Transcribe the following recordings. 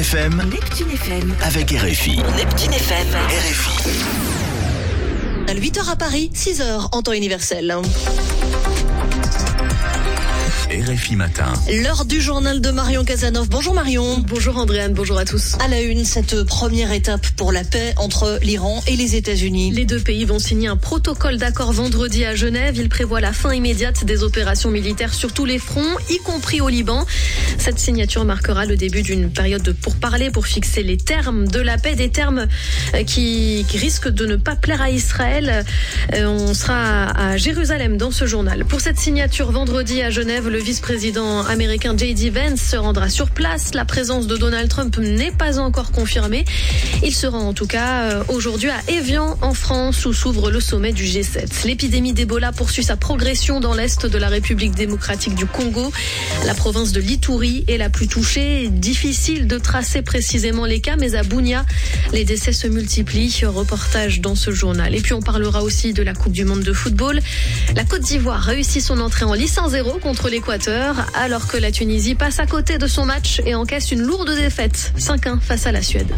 FM. Neptune FM. Avec RFI. Neptune FM. RFI. 8h à Paris, 6h en temps universel. RFI Matin. L'heure du journal de Marion Cazeneuve. Bonjour Marion. Bonjour Andréane, bonjour à tous. À la une, cette première étape pour la paix entre l'Iran et les États-Unis. Les deux pays vont signer un protocole d'accord vendredi à Genève. Il prévoit la fin immédiate des opérations militaires sur tous les fronts, y compris au Liban. Cette signature marquera le début d'une période de pourparlers pour fixer les termes de la paix, des termes qui risquent de ne pas plaire à Israël. On sera à Jérusalem dans ce journal. Pour cette signature vendredi à Genève, le vice-président américain J.D. Vance se rendra sur place. La présence de Donald Trump n'est pas encore confirmée. Il se rend en tout cas aujourd'hui à Évian en France où s'ouvre le sommet du G7. L'épidémie d'Ebola poursuit sa progression dans l'est de la République démocratique du Congo. La province de l'Ituri est la plus touchée. Difficile de tracer précisément les cas, mais à Bunia, les décès se multiplient. Reportage dans ce journal. Et puis on parlera aussi de la Coupe du Monde de football. La Côte d'Ivoire réussit son entrée en lice 1-0 contre l'Équateur, alors que la Tunisie passe à côté de son match et encaisse une lourde défaite, 5-1 face à la Suède.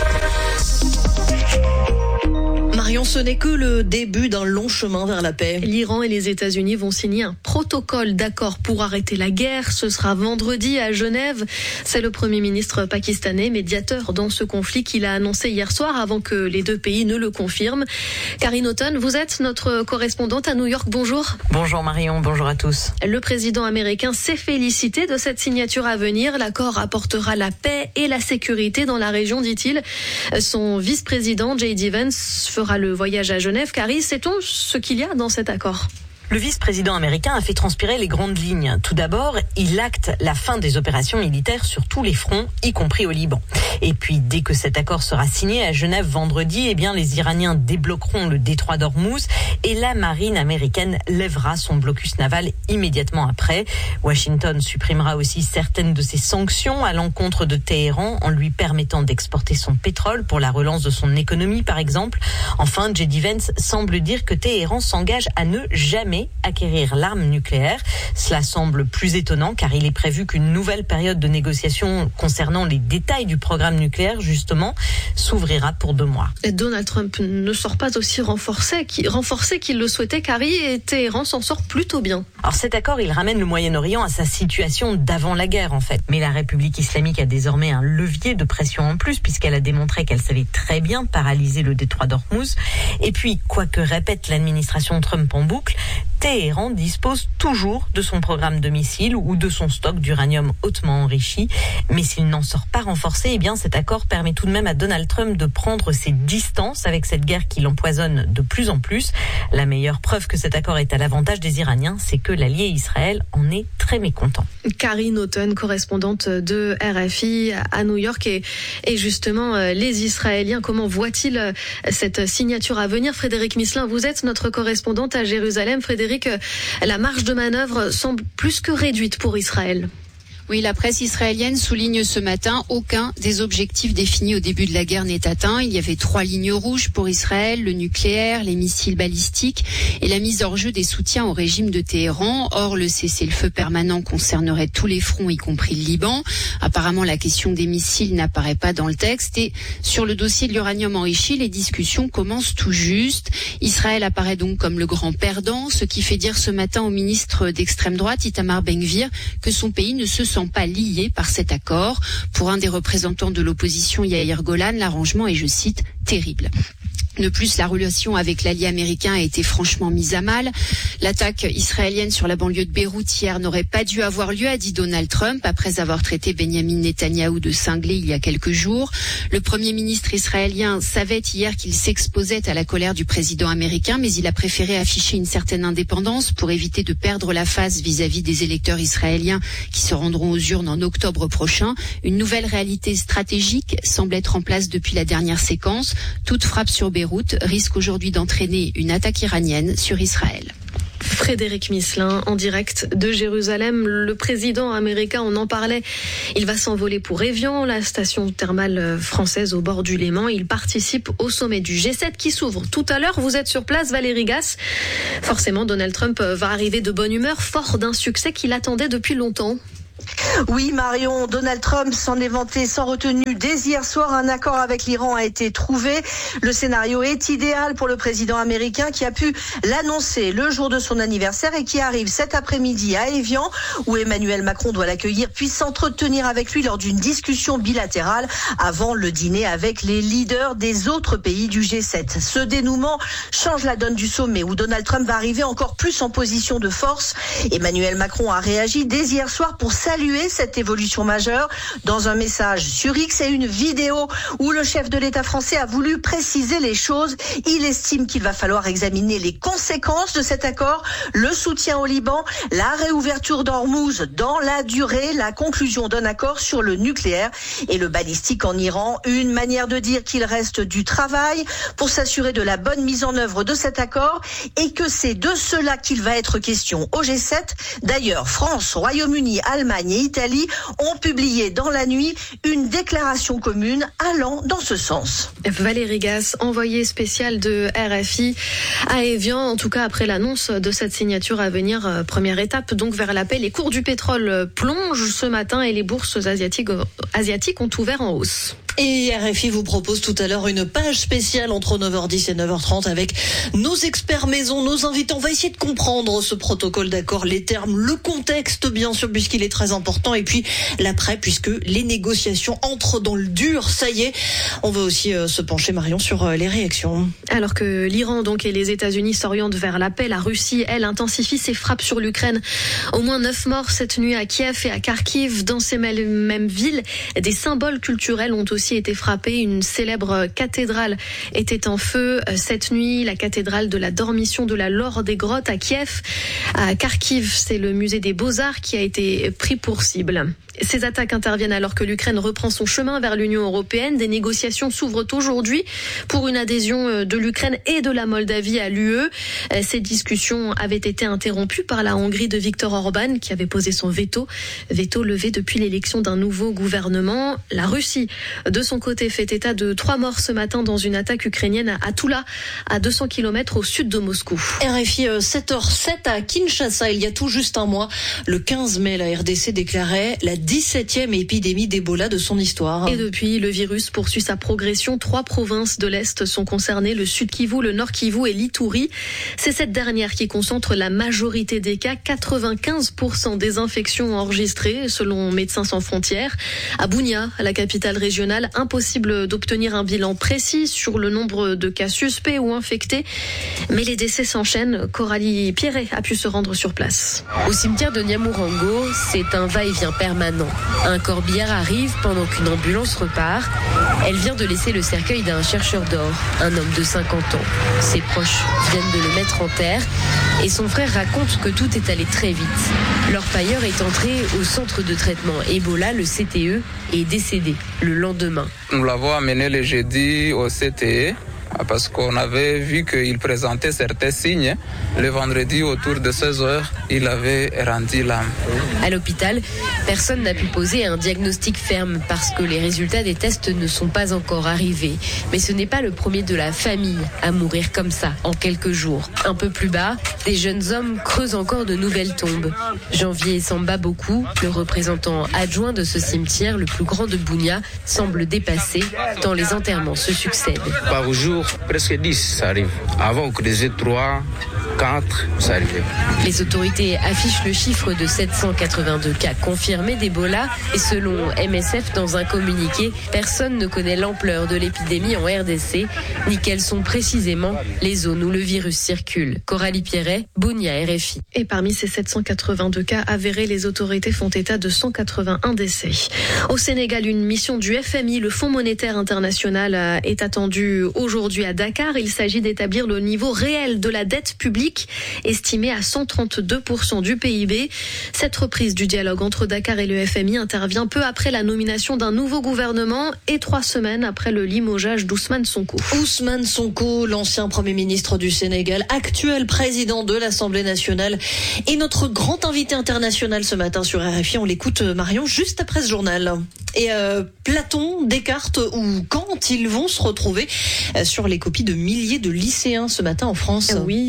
Marion, ce n'est que le début d'un long chemin vers la paix. L'Iran et les États-Unis vont signer un protocole d'accord pour arrêter la guerre. Ce sera vendredi à Genève. C'est le Premier ministre pakistanais, médiateur dans ce conflit, qu'il a annoncé hier soir avant que les deux pays ne le confirment. Karine Auton, vous êtes notre correspondante à New York. Bonjour. Bonjour Marion, bonjour à tous. Le président américain s'est félicité de cette signature à venir. L'accord apportera la paix et la sécurité dans la région, dit-il. Son vice-président, J.D. Vance, fera le voyage à Genève. Carrie, sait-on ce qu'il y a dans cet accord ? Le vice-président américain a fait transpirer les grandes lignes. Tout d'abord, il acte la fin des opérations militaires sur tous les fronts, y compris au Liban. Et puis, dès que cet accord sera signé à Genève vendredi, les Iraniens débloqueront le détroit d'Ormuz et la marine américaine lèvera son blocus naval immédiatement après. Washington supprimera aussi certaines de ses sanctions à l'encontre de Téhéran en lui permettant d'exporter son pétrole pour la relance de son économie, par exemple. Enfin, J.D. Vance semble dire que Téhéran s'engage à ne jamais acquérir l'arme nucléaire. Cela semble plus étonnant car il est prévu qu'une nouvelle période de négociation concernant les détails du programme nucléaire, justement, s'ouvrira pour 2 mois. Et Donald Trump ne sort pas aussi renforcé qu'il le souhaitait, Carrie, et Téhéran s'en sort plutôt bien. Alors cet accord, il ramène le Moyen-Orient à sa situation d'avant la guerre, en fait. Mais la République islamique a désormais un levier de pression en plus puisqu'elle a démontré qu'elle savait très bien paralyser le détroit d'Ormuz. Et puis, quoi que répète l'administration Trump en boucle, Téhéran dispose toujours de son programme de missiles ou de son stock d'uranium hautement enrichi. Mais s'il n'en sort pas renforcé, cet accord permet tout de même à Donald Trump de prendre ses distances avec cette guerre qui l'empoisonne de plus en plus. La meilleure preuve que cet accord est à l'avantage des Iraniens, c'est que l'allié Israël en est très mécontent. Karine Auton, correspondante de RFI à New York. Et justement, les Israéliens, comment voient-ils cette signature à venir ? Frédéric Misselin, vous êtes notre correspondante à Jérusalem. Frédéric, la marge de manœuvre semble plus que réduite pour Israël. Oui, la presse israélienne souligne ce matin aucun des objectifs définis au début de la guerre n'est atteint. Il y avait 3 lignes rouges pour Israël, le nucléaire, les missiles balistiques et la mise hors jeu des soutiens au régime de Téhéran. Or, le cessez-le-feu permanent concernerait tous les fronts, y compris le Liban. Apparemment, la question des missiles n'apparaît pas dans le texte. Et sur le dossier de l'uranium enrichi, les discussions commencent tout juste. Israël apparaît donc comme le grand perdant, ce qui fait dire ce matin au ministre d'extrême droite, Itamar Ben-Gvir, que son pays ne se sent pas lié par cet accord. Pour un des représentants de l'opposition, Yair Golan, l'arrangement est, je cite, terrible. De plus, la relation avec l'allié américain a été franchement mise à mal. L'attaque israélienne sur la banlieue de Beyrouth hier n'aurait pas dû avoir lieu, a dit Donald Trump, après avoir traité Benyamin Netanyahou de cinglé il y a quelques jours. Le Premier ministre israélien savait hier qu'il s'exposait à la colère du président américain, mais il a préféré afficher une certaine indépendance pour éviter de perdre la face vis-à-vis des électeurs israéliens qui se rendront aux urnes en octobre prochain. Une nouvelle réalité stratégique semble être en place depuis la dernière séquence. Toute frappe sur Beyrouth risque aujourd'hui d'entraîner une attaque iranienne sur Israël. Frédéric Misselin, en direct de Jérusalem. Le président américain, on en parlait, il va s'envoler pour Évian, la station thermale française au bord du Léman. Il participe au sommet du G7 qui s'ouvre tout à l'heure. Vous êtes sur place, Valérie Gasse. Forcément, Donald Trump va arriver de bonne humeur, fort d'un succès qu'il attendait depuis longtemps. Oui, Marion, Donald Trump s'en est vanté sans retenue. Dès hier soir, un accord avec l'Iran a été trouvé. Le scénario est idéal pour le président américain qui a pu l'annoncer le jour de son anniversaire et qui arrive cet après-midi à Évian, où Emmanuel Macron doit l'accueillir puis s'entretenir avec lui lors d'une discussion bilatérale avant le dîner avec les leaders des autres pays du G7. Ce dénouement change la donne du sommet où Donald Trump va arriver encore plus en position de force. Emmanuel Macron a réagi dès hier soir pour saluer cette évolution majeure dans un message sur X et une vidéo où le chef de l'État français a voulu préciser les choses. Il estime qu'il va falloir examiner les conséquences de cet accord, le soutien au Liban, la réouverture d'Ormuz dans la durée, la conclusion d'un accord sur le nucléaire et le balistique en Iran. Une manière de dire qu'il reste du travail pour s'assurer de la bonne mise en œuvre de cet accord et que c'est de cela qu'il va être question au G7. D'ailleurs, France, Royaume-Uni, Allemagne et Italie ont publié dans la nuit une déclaration commune allant dans ce sens. Valérie Gasse, envoyée spéciale de RFI à Évian, en tout cas après l'annonce de cette signature à venir, première étape donc vers la paix. Les cours du pétrole plongent ce matin et les bourses asiatiques ont ouvert en hausse. Et RFI vous propose tout à l'heure une page spéciale entre 9h10 et 9h30 avec nos experts maison, nos invités. On va essayer de comprendre ce protocole d'accord, les termes, le contexte bien sûr puisqu'il est très important et puis l'après puisque les négociations entrent dans le dur. Ça y est, on va aussi se pencher Marion sur les réactions. Alors que l'Iran donc et les États-Unis s'orientent vers la paix, la Russie elle intensifie ses frappes sur l'Ukraine. Au moins 9 morts cette nuit à Kiev et à Kharkiv. Dans ces mêmes villes, des symboles culturels ont aussi été frappés. Une célèbre cathédrale était en feu cette nuit, la cathédrale de la Dormition de la Laure des Grottes à Kiev. À Kharkiv, c'est le musée des Beaux-Arts qui a été pris pour cible. Ces attaques interviennent alors que l'Ukraine reprend son chemin vers l'Union européenne. Des négociations s'ouvrent aujourd'hui pour une adhésion de l'Ukraine et de la Moldavie à l'UE. Ces discussions avaient été interrompues par la Hongrie de Viktor Orban qui avait posé son veto levé depuis l'élection d'un nouveau gouvernement. La Russie, de son côté, fait état de 3 morts ce matin dans une attaque ukrainienne à Toula, à 200 km au sud de Moscou. RFI 7h07 à Kinshasa, il y a tout juste un mois, le 15 mai, la RDC déclarait la 17e épidémie d'Ebola de son histoire. Et depuis, le virus poursuit sa progression. 3 provinces de l'Est sont concernées, le Sud Kivu, le Nord Kivu et l'Ituri. C'est cette dernière qui concentre la majorité des cas, 95% des infections enregistrées, selon Médecins sans frontières. À Bunia, la capitale régionale, impossible d'obtenir un bilan précis sur le nombre de cas suspects ou infectés. Mais les décès s'enchaînent. Coralie Pierret a pu se rendre sur place. Au cimetière de Nyamurango, c'est un va-et-vient permanent. Un corbillard arrive pendant qu'une ambulance repart. Elle vient de laisser le cercueil d'un chercheur d'or, un homme de 50 ans. Ses proches viennent de le mettre en terre et son frère raconte que tout est allé très vite. L'orpailleur est entré au centre de traitement Ebola, le CTE, et est décédé le lendemain. Nous l'avons amené le jeudi au CTE. Parce qu'on avait vu qu'il présentait certains signes. Le vendredi, autour de 16h, il avait rendu l'âme. À l'hôpital, personne n'a pu poser un diagnostic ferme parce que les résultats des tests ne sont pas encore arrivés. Mais ce n'est pas le premier de la famille à mourir comme ça, en quelques jours. Un peu plus bas, des jeunes hommes creusent encore de nouvelles tombes. Janvier Samba Boku, le représentant adjoint de ce cimetière, le plus grand de Bunia, semble dépassé tant les enterrements se succèdent. Par jour, presque 10, ça arrive. Avant, on creusait 3, 4, ça arrivait. Les autorités affichent le chiffre de 782 cas confirmés d'Ebola et selon MSF dans un communiqué, personne ne connaît l'ampleur de l'épidémie en RDC ni quelles sont précisément les zones où le virus circule. Coralie Pierret, Bunia, RFI. Et parmi ces 782 cas avérés, les autorités font état de 181 décès. Au Sénégal, une mission du FMI, le Fonds monétaire international, est attendue aujourd'hui à Dakar. Il s'agit d'établir le niveau réel de la dette publique, estimée à 132% du PIB. Cette reprise du dialogue entre Dakar et le FMI intervient peu après la nomination d'un nouveau gouvernement et 3 semaines après le limogeage d'Ousmane Sonko. Ousmane Sonko, l'ancien Premier ministre du Sénégal, actuel président de l'Assemblée nationale, est notre grand invité international ce matin sur RFI. On l'écoute, Marion, juste après ce journal. Et Platon, Descartes ou quand ils vont se retrouver sur les copies de milliers de lycéens ce matin en France. Oui, c'est le début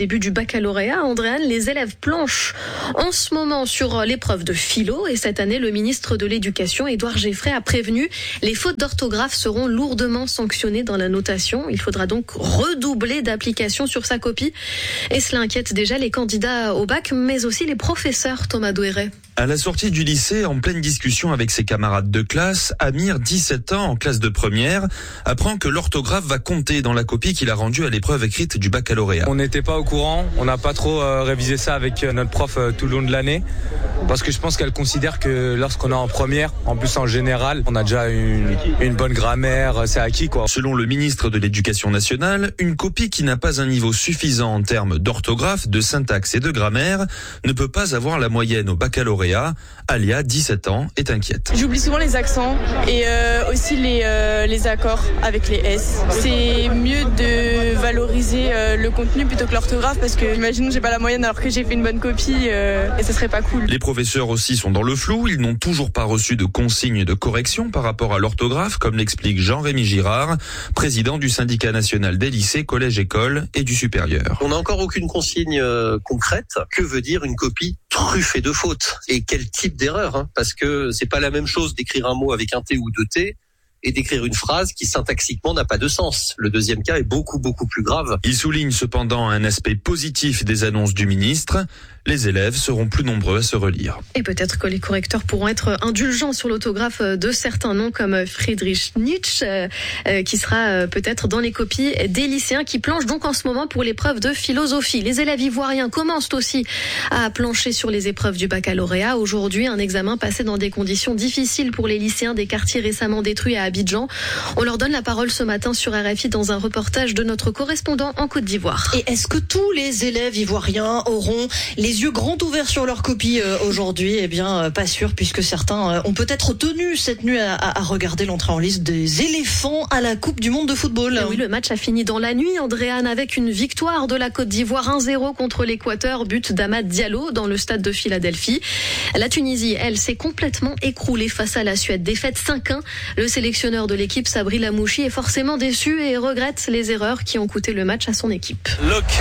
début du baccalauréat. Andréane, les élèves planchent en ce moment sur l'épreuve de philo et cette année, le ministre de l'Éducation, Édouard Geffray, a prévenu les fautes d'orthographe seront lourdement sanctionnées dans la notation. Il faudra donc redoubler d'application sur sa copie et cela inquiète déjà les candidats au bac, mais aussi les professeurs. Thomas Douéret. À la sortie du lycée, en pleine discussion avec ses camarades de classe, Amir, 17 ans, en classe de première, apprend que l'orthographe va compter dans la copie qu'il a rendue à l'épreuve écrite du baccalauréat. On n'était pas au courant, on n'a pas trop révisé ça avec notre prof tout le long de l'année, parce que je pense qu'elle considère que lorsqu'on est en première, en plus en général, on a déjà une bonne grammaire, c'est acquis quoi. Selon le ministre de l'Éducation nationale, une copie qui n'a pas un niveau suffisant en termes d'orthographe, de syntaxe et de grammaire ne peut pas avoir la moyenne au baccalauréat. Alia, 17 ans, est inquiète. J'oublie souvent les accents et aussi les accords avec les S. C'est mieux de valoriser le contenu plutôt que l'orthographe parce que imagine j'ai pas la moyenne alors que j'ai fait une bonne copie et ça serait pas cool. Les professeurs aussi sont dans le flou, ils n'ont toujours pas reçu de consignes de correction par rapport à l'orthographe, comme l'explique Jean-Rémy Girard, président du syndicat national des lycées, collèges, écoles et du supérieur. On n'a encore aucune consigne concrète. Que veut dire une copie truffée de fautes? Et quel type d'erreur, parce que c'est pas la même chose d'écrire un mot avec un T ou deux T et d'écrire une phrase qui syntaxiquement n'a pas de sens. Le deuxième cas est beaucoup plus grave. Il souligne cependant un aspect positif des annonces du ministre. Les élèves seront plus nombreux à se relire. Et peut-être que les correcteurs pourront être indulgents sur l'autographe de certains noms comme Friedrich Nietzsche, qui sera peut-être dans les copies des lycéens qui planchent donc en ce moment pour l'épreuve de philosophie. Les élèves ivoiriens commencent aussi à plancher sur les épreuves du baccalauréat. Aujourd'hui, un examen passé dans des conditions difficiles pour les lycéens des quartiers récemment détruits à Abidjan. On leur donne la parole ce matin sur RFI dans un reportage de notre correspondant en Côte d'Ivoire. Et est-ce que tous les élèves ivoiriens auront les yeux grands ouverts sur leur copie aujourd'hui? Eh bien, pas sûr, puisque certains ont peut-être tenu cette nuit à regarder l'entrée en liste des éléphants à la Coupe du Monde de football. Et oui, le match a fini dans la nuit, Andréane, avec une victoire de la Côte d'Ivoire 1-0 contre l'Équateur, but d'Amad Diallo dans le stade de Philadelphie. La Tunisie, elle, s'est complètement écroulée face à la Suède. Défaite 5-1. Le sélectionneur de l'équipe, Sabri Lamouchi, est forcément déçu et regrette les erreurs qui ont coûté le match à son équipe.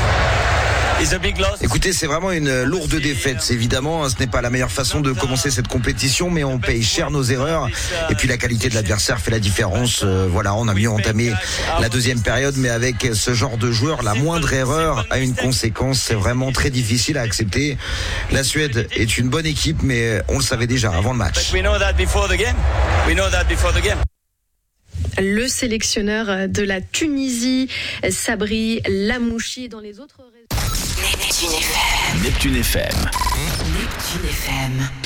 Écoutez, c'est vraiment une lourde défaite. Évidemment, ce n'est pas la meilleure façon de commencer cette compétition, mais on paye cher nos erreurs. Et puis la qualité de l'adversaire fait la différence. Voilà, on a mieux entamé la deuxième période, mais avec ce genre de joueur, la moindre erreur a une conséquence. C'est vraiment très difficile à accepter. La Suède est une bonne équipe, mais on le savait déjà avant le match. Le sélectionneur de la Tunisie, Sabri Lamouchi, dans les autres réseaux. Neptune FM. Neptune FM.